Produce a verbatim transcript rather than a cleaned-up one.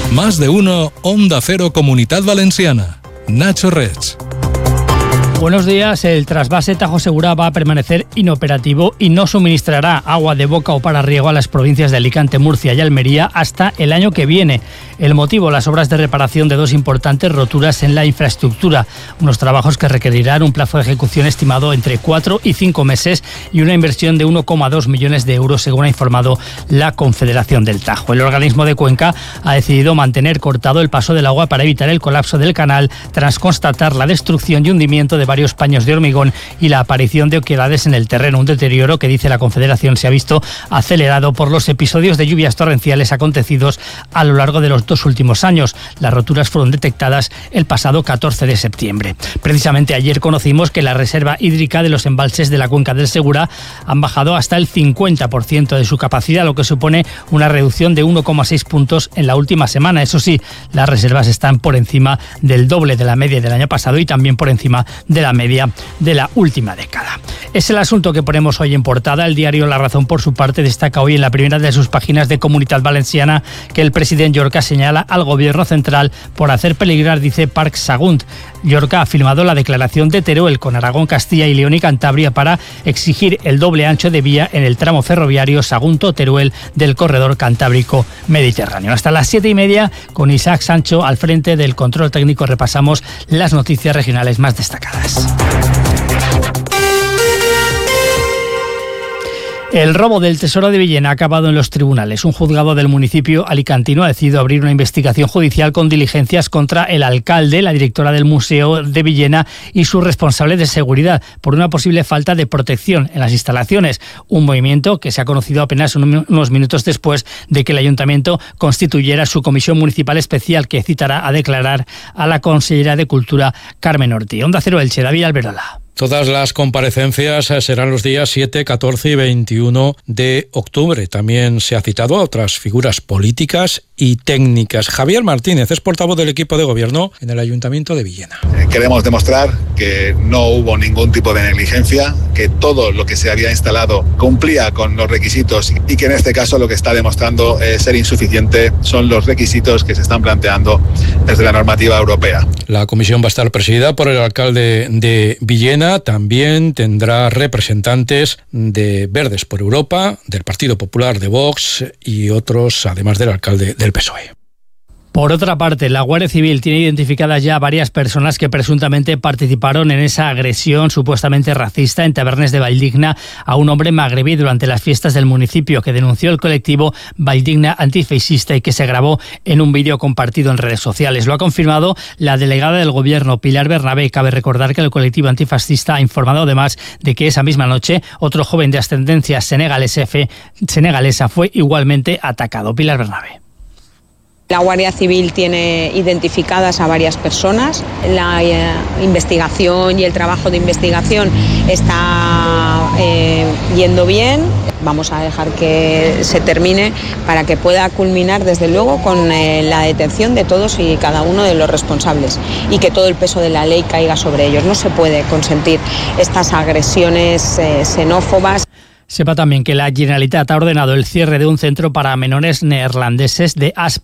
Más de uno, Onda Cero Comunidad Valenciana. Nacho Reig. Buenos días. El trasvase Tajo Segura va a permanecer inoperativo y no suministrará agua de boca o para riego a las provincias de Alicante, Murcia y Almería hasta el año que viene. El motivo, las obras de reparación de dos importantes roturas en la infraestructura. Unos trabajos que requerirán un plazo de ejecución estimado entre cuatro y cinco meses y una inversión de uno coma dos millones de euros, según ha informado la Confederación del Tajo. El organismo de Cuenca ha decidido mantener cortado el paso del agua para evitar el colapso del canal, tras constatar la destrucción y hundimiento de varios paños de hormigón y la aparición de oquedades en el terreno, un deterioro que, dice la Confederación, se ha visto acelerado por los episodios de lluvias torrenciales acontecidos a lo largo de los dos últimos años. Las roturas fueron detectadas el pasado catorce de septiembre. Precisamente ayer conocimos que la reserva hídrica de los embalses de la cuenca del Segura han bajado hasta el cincuenta por ciento de su capacidad, lo que supone una reducción de uno coma seis puntos en la última semana. Eso sí, las reservas están por encima del doble de la media del año pasado y también por encima de la media de la última década. Es el asunto que ponemos hoy en portada. El diario La Razón, por su parte, destaca hoy en la primera de sus páginas de Comunitat Valenciana que el presidente Llorca señala al gobierno central por hacer peligrar, dice, Parc Sagunt. Llorca ha firmado la declaración de Teruel con Aragón, Castilla y León y Cantabria para exigir el doble ancho de vía en el tramo ferroviario Sagunto-Teruel del corredor cantábrico mediterráneo. Hasta las siete y media, con Isaac Sancho al frente del control técnico, repasamos las noticias regionales más destacadas. El robo del Tesoro de Villena ha acabado en los tribunales. Un juzgado del municipio alicantino ha decidido abrir una investigación judicial con diligencias contra el alcalde, la directora del Museo de Villena y su responsable de seguridad por una posible falta de protección en las instalaciones. Un movimiento que se ha conocido apenas unos minutos después de que el ayuntamiento constituyera su comisión municipal especial, que citará a declarar a la consellera de Cultura, Carmen Ortiz. Onda Cero Elche, David Alberola. Todas las comparecencias serán los días siete, catorce y veintiuno de octubre. También se ha citado a otras figuras políticas y técnicas. Javier Martínez es portavoz del equipo de gobierno en el Ayuntamiento de Villena. Queremos demostrar que no hubo ningún tipo de negligencia, que todo lo que se había instalado cumplía con los requisitos y que en este caso lo que está demostrando eh, ser insuficiente son los requisitos que se están planteando desde la normativa europea. La comisión va a estar presidida por el alcalde de Villena. También tendrá representantes de Verdes por Europa, del Partido Popular, de Vox y otros, además del alcalde del P S O E. Por otra parte, la Guardia Civil tiene identificadas ya varias personas que presuntamente participaron en esa agresión supuestamente racista en Tabernes de Valldigna a un hombre magrebí durante las fiestas del municipio, que denunció el colectivo Valldigna Antifeixista y que se grabó en un vídeo compartido en redes sociales. Lo ha confirmado la delegada del Gobierno, Pilar Bernabé. Cabe recordar que el colectivo antifascista ha informado además de que esa misma noche otro joven de ascendencia senegalesa fue igualmente atacado. Pilar Bernabé. La Guardia Civil tiene identificadas a varias personas. La eh, investigación y el trabajo de investigación está eh, yendo bien. Vamos a dejar que se termine para que pueda culminar, desde luego, con eh, la detención de todos y cada uno de los responsables y que todo el peso de la ley caiga sobre ellos. No se puede consentir estas agresiones eh, xenófobas. Sepa también que la Generalitat ha ordenado el cierre de un centro para menores neerlandeses de Asp,